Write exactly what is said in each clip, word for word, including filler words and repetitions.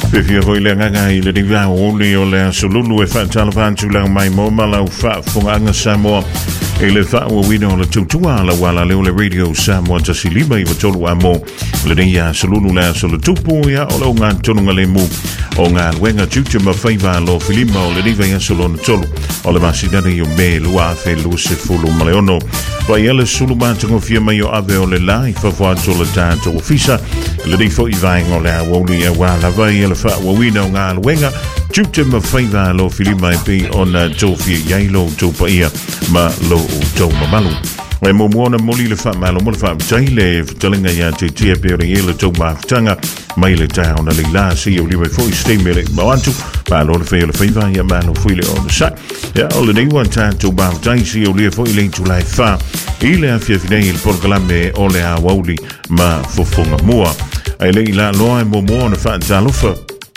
Pefia hoi le nganga i le riva holi o le asolulu e whaatala whantu lau mai mo malau wha whunga Samoa e le wha ua wina o le tautua la wala leo le radio Samoa tasi lima i watolu a mo le reia asolulu le asolo tupu ia o leo ngā tonunga le mu o ngā wenga tutu ma whaiva lo filima o le riva i asolo na tolu o le masidana i o me lua afe lu se fulu ma le ono wa i ele sulu mātango fia mai o ave o le la i whawhato le tātou o fisa le rifo i vaenga o le awoli e wala vai ele wha wawina o ngā luenga tute ma whaiva lo filima e pi o na tōwhia iailo tōpa ia ma lo o tō mamalu e mo muona moli le wha malo mo le wha mtai le talinga ia te tia pere e le tō maafutanga mai le tau na le la si o liwe fo i stay mele mawantu ma lo le whai le whaiva ia ma lo fui le o na sa ia o le neiwa tātou maafutang si o liwe fo i le tulai wha i le afia finei le porkalame o le a wauli ma fofonga mua ai le la loa e mo mo na fa talofa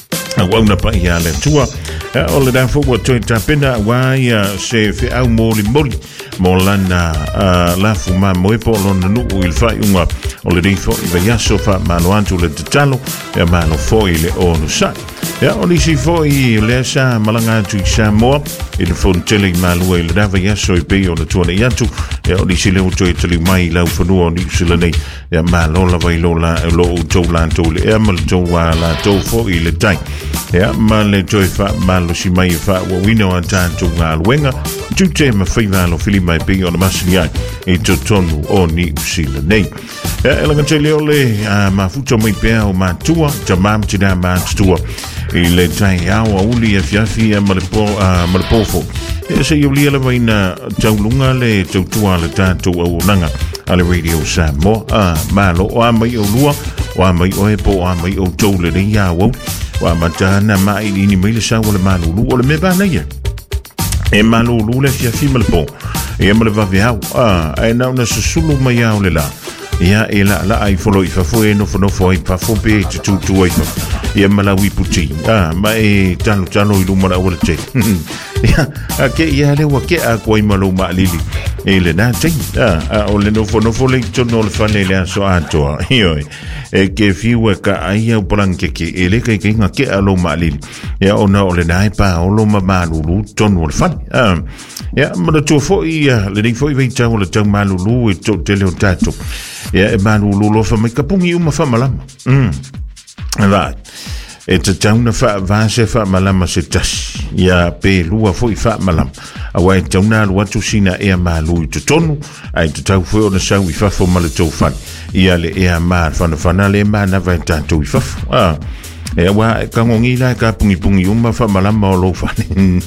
a wauna pa ia le tua o le da fo toi tapena wa ia se fe au moli moli mo lana la fu ma mo po lona nu il fa unga o le rifo i vayaso fa mano antu le talo e mano fo i le onu sa ya o si fo i le sa malanga tu sa mo il fontele malu il da vayaso i pe o le tuana yatu ya o si le o toi tele mai la fu no ni sila nei ya malo la vai lo la lo o to la to le e mal to wa la to fo i le tai ya ma le toi fa malo si mai fa wo wino antanto nga luenga tute ma faiva lo filima e pe o na masinia e to tonu o ni sila nei ya ela ngantele ole ma futo mai pe o ma tua tamam tina ma tua il le tai awa uli e fiafi e malepo malepofo e se iuli ele mai na taulunga le tautua le tātou au nanga ale radio Samoa malo o amai o lua o amai o e po o amai o tau le rei awau o amatana mai ni mai le sa o le malulu o le me bana ia e malulu le fiafi malepo e malevavi au e nau na susulu mai au le la ia e la la ai folo i fa fo e no fo no fo i fa fo pe tu tu ai fa ia malawi puti ah ma e talo talo i lumana o le te ia a ke ia le wa ke a ko i malo ma lili e le na te ah o le no fo no fo le to no le fa le le so ato io e ke fiwa ka ai o planke ke e le ke ke nga ke a lo ma lili ia ona o le nai pa o lo ma malulu to no le fa ah ia ma to fo i le ding fo i vei tau le tau malulu e to tele o tato ia e malulu lo fa mai kapungi uma fa malama mm vai e te tauna fa vase fa malama se tas ia pe lua foi fa malama awa e tauna lua tu sina e malu te tonu ai te tau foi ona sau i fa fo mal to fan ia le e ma fa fa na le ma na va tanto i fa ah e wa ka ngongi la ka pungi pungi uma fa malama o lo fa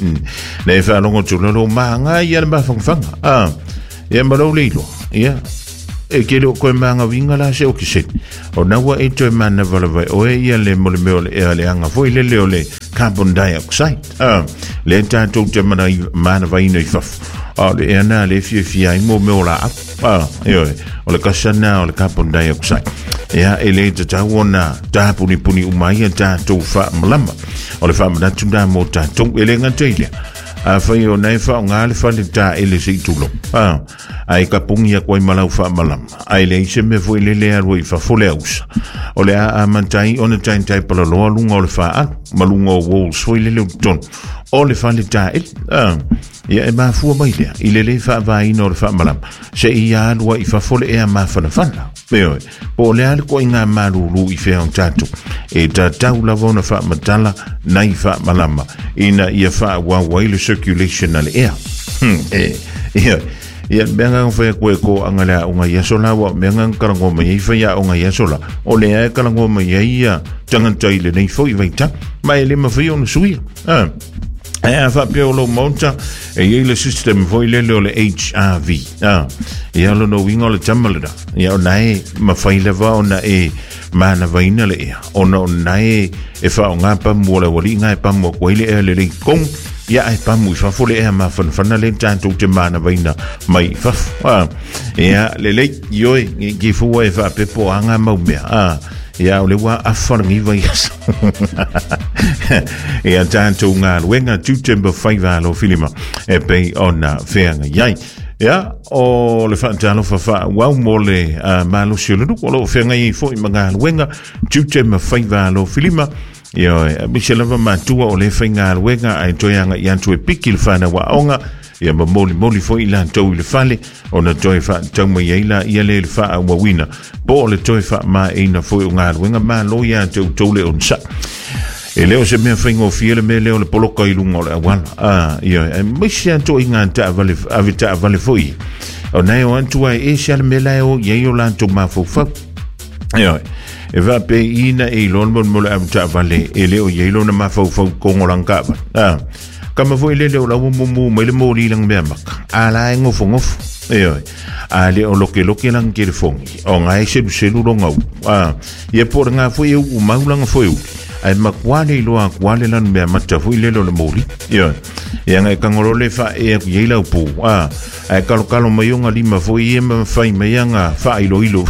le fa longo tu lo ma nga ia ma fa fa ah ia ma lo lilo ia e ke lo ko manga winga la se o ki se o na wa e to mana vala vai o e ia le mole me e ale anga foi le le le carbon dioxide ah le ta to te mana mana vai no fa o le ana le fi fi ai mo me ola ah io o le kasana o le carbon dioxide ia e le ta wona ta puni puni umai ta to fa malama o le fa mana tunda mo ta to ele ngate a fai o nei fa nga le fa le ta ele se tulo ah ai ka pungia ko malau fa malam ai le se me foi le le aroi fa fole aus o le a mantai on the time type lo lo lungo le fa al malungo wo foi le le ton o le fa le ta el ah ia e ma fu mai le ile le fa vai no le fa malam se ia lo i fa fole e ma fa na fa Meo, po le al ko inga maruru i fe on tatu e ta tau la vona fa matala nai fa malama ina ia fa wa waile circulation al air hm e ia ia benga fa ko ko angala unga ia sola wa benga karango mai fa ia unga ia sola o le ai karango mai ia tangan taile nei foi vai ta mai le ma foi on sui ah e fa piolo monta e ile system foi le le H R V ah ia lo no wingo le tamalada ia nai ma fai le va ona e mana vaina le ia ona nai e fa nga pa mo le wali nga pa mo ko ile le le kong ia e pa mu fa fole e ma fan fan le tanto te mana vaina mai fa ah ia le le yo gi fu e fa pe po anga mo me ah ia o le wa afarngi vai ia tanto nga wenga tutemba faiva lo filima e pe ona feanga yai ia o le fantano fa fa wa mole malo silo o lo feanga i fo i manga wenga tutemba faiva lo filima Yo, Michelle Matua o le whainga wenga ai toianga i antu e piki le whana wa onga, ia ma moli moli fo i lan tau i le whale, o na toi wha tau mai eila ia le le wha wa wina, po o le toi wha ma eina fo i o ngā wenga ma lo ia tau tau le on sa. E leo se mea whaingo fiele me leo le poloka i lunga o le awala. Ah, ia, e misi anto i ngā ta avale, ave ta avale fo i. O nei o antu ai e siale me leo, ia o lan tau ma fo fau. Ia, e va pe ina e lon mon mo la ta vale e le o yelo na ma fo fo ko ngolang ka ba ah kama fo ile le o la mo mo mo le mo li lang me mak ala ngo fo ngof e a le o lo ke lo ke lang ke fo o nga e se se lu lo ngau ah ye por nga fo e u ma lang fo e ai ma kwale lo a kwale lan me ma ta fo ile lo le mo li ye ye nga ka ngolo le fa e ye la pu ah ai ka lo ka lo mai nga lima fo e ma fa me nga fa ilo ilo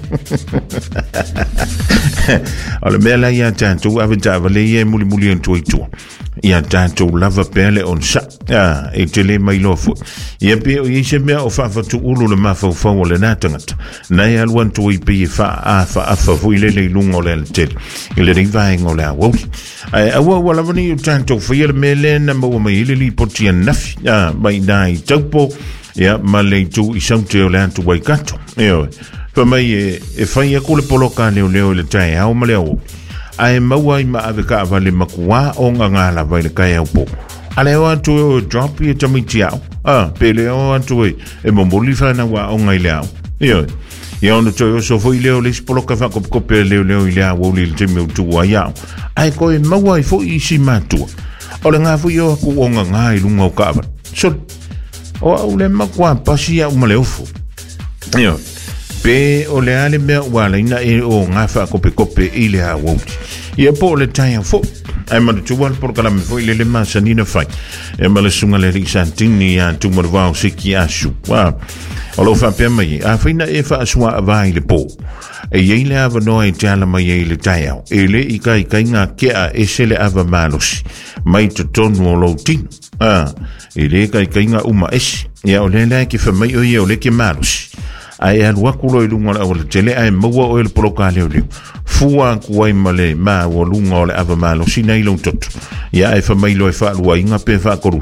Ala mela ia tanto aventa vale ia muli muli en toi tu. Ia tanto lava pele on sa. Ah, e tele mai lofo. Ia pe o ia me o fa fa tu ulu le mafa fa o le natangat. Na ia luan tu i pe fa a fa a fa fu ile le lungo le tel. Ile ring vai ngole a wo. Ai a wo wala vani tanto fa ia mele na mo mai ile li potia naf. Ah, mai dai taupo. Ia male tu i saute o le antu wai kato. Ia pa mai e e fai a kule poloka leo leo le tai au ma leo ai maua i ma ave ka vale makua o nga ngala vai le kai au po ale o atu o drop i tamiti au ah pe leo atu e e momboli fa na wa o ngai leo io io no to so foi leo le poloka fa ko ko pe leo leo i lea wo le te me tu wa ya ai ko e maua i fo i si matu o le nga fu yo ku o nga ngai lunga o ka so o le makua pasia o ma leo fo io pe o le ale mea wala ina e o ngā wha kope kope i le a wauti. Ia po le tai a fo. Ai mara tuwal por kala me fo i le le masa nina whai. E ma le sunga le risantini a tumar wau siki asu. Wa. O lo wha pia mai. A whina e wha asua a vai le po. E yei le ava noa e te ala mai e le tai au. E le i kai kai ngā kea e se le ava malosi. Mai te tonu o lo tino. Ah. E le kai kai ngā uma esi. Ia o le le ki wha mai o ia o le ke malosi. Ai al wakulo i lunga o le tele ai maua o le poloka leo leo fua kuai male ma o lunga o le ava malo sina i long totu ia ai fa mai lo e fa lua inga pe fa koru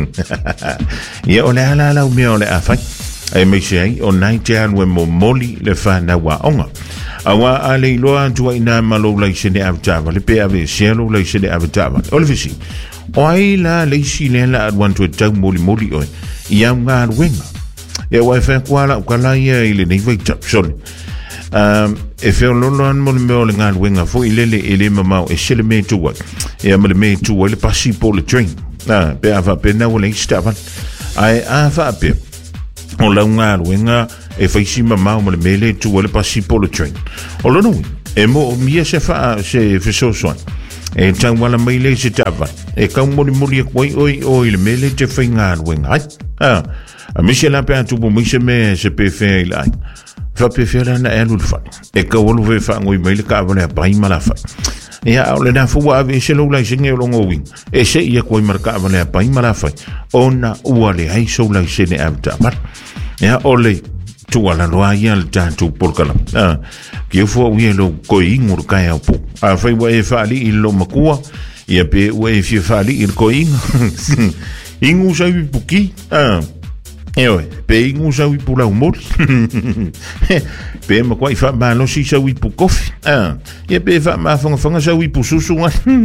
ia o le ala ala o mea o le afai ai mai se ai o nai te anu e mo moli le fa na wa onga awa ale iloa antua ina malo lai se ne avtava le pe ave sielo lai se ne avtava o le visi o ai la leisi le la adwantu e tau moli moli oi ia ngā ruenga e wai fa kwala ukala ia ile nei vai tap sole um e fe lolo an mo me o le ngal wenga fo ile le ile mama e sele me tu wa e me me tu wa le passi po le train na pe ava pe na wala stava ai ava pe o la ngal wenga e fa si mama mo le mele tu wa le passi po le train o lo no e mo mi se fa se fe so so e tang wala mai le se tava e ka mo mo li ko oi o ile mele te fa ngal wenga ah a Michel a pe atu po mi se me se pe fe lai fa pe fe la na e lu fa e ka wolu ve fa ngoi mai le ka vale pa i mala fa e a le na fu wa ve se lo lai se nge lo ngoi e se ia ko i marka vale pa i mala fa ona ua le ai so lai se ne avta mar e a ole tu ala lo ai al tanto por kala ah que fo wi lo ko i ngur ka ya po a fa wa e fa li i lo makua ia pe wa e fi fa li i ko i ingu sa i puki ah e oi, pe ingu sa ui pu lau mori. Pe ma kwa i wha ma lo si sa ui pu kofi. Ah, ia pe wha ma whanga whanga sa ui pu susunga.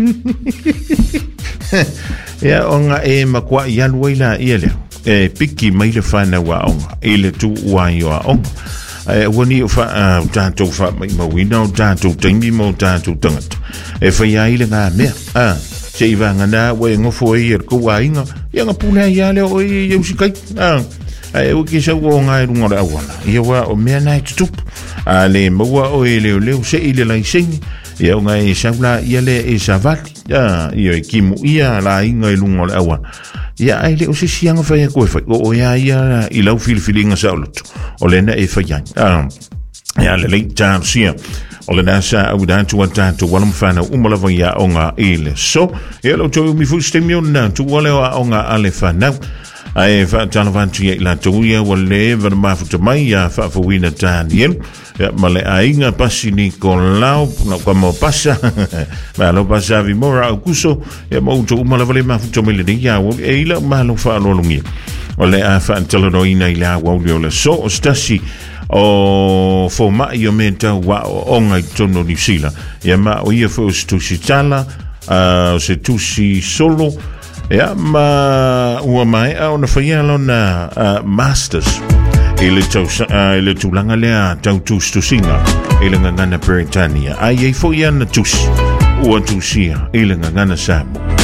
Ia o nga e ma kwa i alu la ia leo. E piki mai le whana wa onga. E le tu ua i wa onga. E wani o wha, tātou wha mai mawina o tātou taimi mo tātou tangata. E whai ai le ngā mea. Ah, se i vanga na wa e ngofo e er ko wa inga ia nga pula ia le o e eu sikai ah ai o ki sa o nga e runga awana ia wa o mea nai tutup a le maua o e leo leo se i le lai sengi ia o nga e saula ia le e savali ah ia e kimu ia la inga e runga awana ia ai le o se sianga fai e koe fai o ia ia i lau filifilinga sa olotu o le na e fai ah ia le lei tā sia o le nasa au dātu a tātu walam whana umalawa ia o ngā ele so e lo tō mi fu stemi o nātu wale o a o ngā ale whanau ai fa talavantu ia la tuia wale va mafuta mai ya fa fuina Daniel ya male ainga pasini con lao na como pasa ma lo pasa vi mora kuso ya mo to mala vale mafuta mai le ya wo e la ma lo fa lo lungi ole a fa talano ina ila wa le so stasi o fo ma io menta wa onga tono ni sila ya ma o ia fo stu sitala uh, se tu si solo ya ma ua mai au na faia lona uh, masters ele tau uh, ele tulanga lea tau tu stu singa ele ngana Britannia ai ai fo ia na tusi ua tusia ele ngana Samu